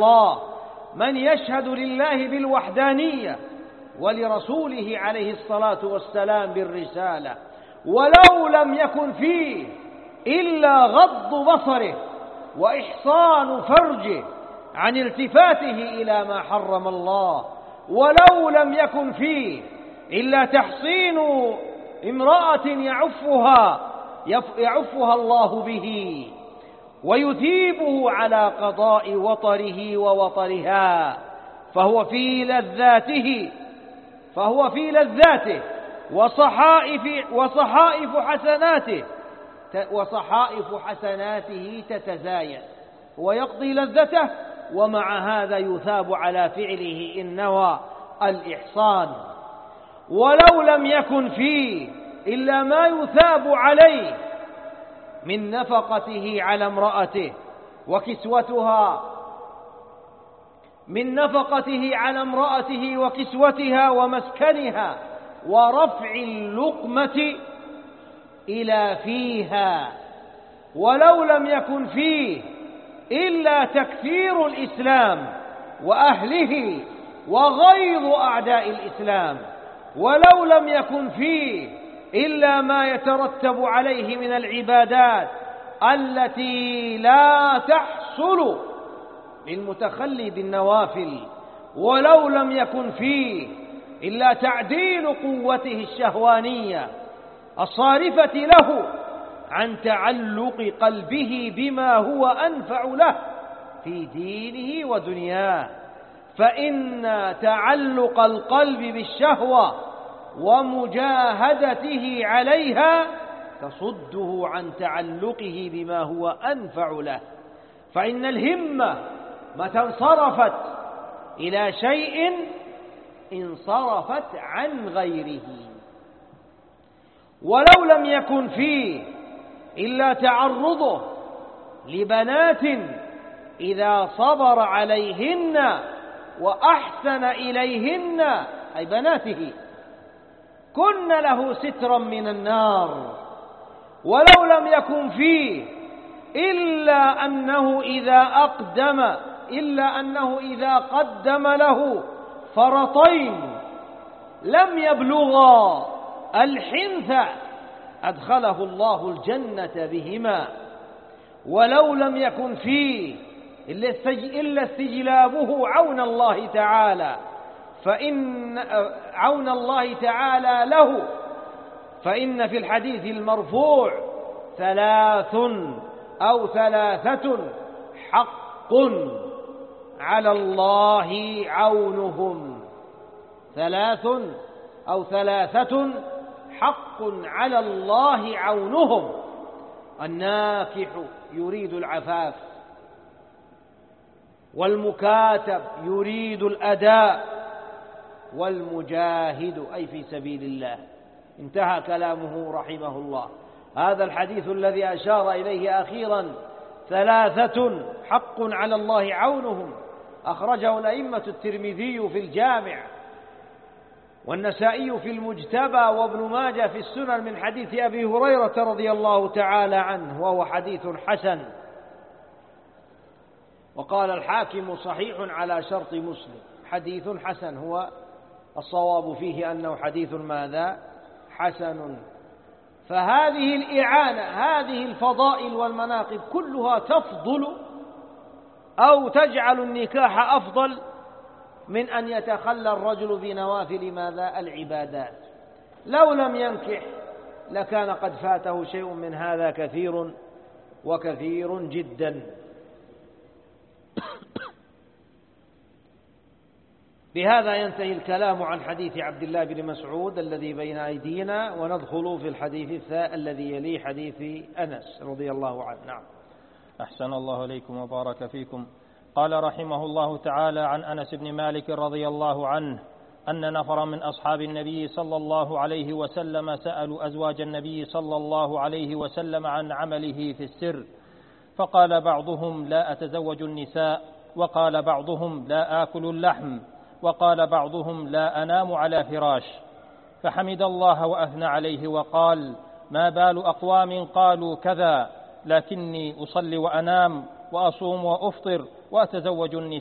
الله من يشهد لله بالوحدانية ولرسوله عليه الصلاة والسلام بالرسالة، ولو لم يكن فيه إلا غض بصره وإحصان فرجه عن التفاته إلى ما حرم الله، ولو لم يكن فيه إلا تحصين امرأة يعفها الله به ويثيبه على قضاء وطره ووطرها، فهو في لذاته وصحائف حسناته تتزايد، ويقضي لذته ومع هذا يثاب على فعله إن نوى الإحصان. ولو لم يكن فيه إلا ما يثاب عليه من نفقته على امرأته وكسوتها ومسكنها ورفع اللقمة إلى فيها، ولو لم يكن فيه إلا تكفير الإسلام وأهله وغيظ أعداء الإسلام، ولو لم يكن فيه إلا ما يترتب عليه من العبادات التي لا تحصل للمتخلي بالنوافل، ولو لم يكن فيه إلا تعديل قوته الشهوانية الصارفة له عن تعلق قلبه بما هو أنفع له في دينه ودنياه، فإن تعلق القلب بالشهوة ومجاهدته عليها تصده عن تعلقه بما هو أنفع له، فإن الهمة متى انصرفت إلى شيء انصرفت عن غيره. ولو لم يكن فيه إلا تعرضه لبنات إذا صبر عليهن وأحسن إليهن أي بناته كن له سترا من النار، ولو لم يكن فيه إلا أنه إذا قدم له فرطين لم يبلغا الحنث أدخله الله الجنة بهما، ولو لم يكن فيه إلا استجلابه عون الله تعالى له، فإن في الحديث المرفوع ثلاثة حق على الله عونهم الناكح يريد العفاف، والمكاتب يريد الأداء، والمجاهد أي في سبيل الله. انتهى كلامه رحمه الله. هذا الحديث الذي أشار إليه أخيرا 3 حق على الله عونهم أخرجه الأئمة الترمذي في الجامع والنسائي في المجتبى وابن ماجه في السنن من حديث أبي هريرة رضي الله تعالى عنه، وهو حديث حسن، وقال الحاكم صحيح على شرط مسلم. حديث حسن هو الصواب فيه أنه حديث ماذا؟ حسن. فهذه الإعانة، هذه الفضائل والمناقب كلها تفضل أو تجعل النكاح أفضل من أن يتخلى الرجل بنوافل ماذا؟ العبادات. لو لم ينكح لكان قد فاته شيء من هذا كثير وكثير جدا. بهذا ينتهي الكلام عن حديث عبد الله بن مسعود الذي بين أيدينا، وندخل في الحديث الذي يلي حديث أنس رضي الله عنه. نعم. أحسن الله إليكم وبارك فيكم. قال رحمه الله تعالى عن أنس بن مالك رضي الله عنه أن نفرا من أصحاب النبي صلى الله عليه وسلم سألوا أزواج النبي صلى الله عليه وسلم عن عمله في السر، فقال بعضهم لا أتزوج النساء، وقال بعضهم لا آكل اللحم، وقال بعضهم لا أنام على فراش، فحمد الله وأثنى عليه وقال ما بال أقوام قالوا كذا، لكني أصلي وأنام وأصوم وأفطر وأتزوج النساء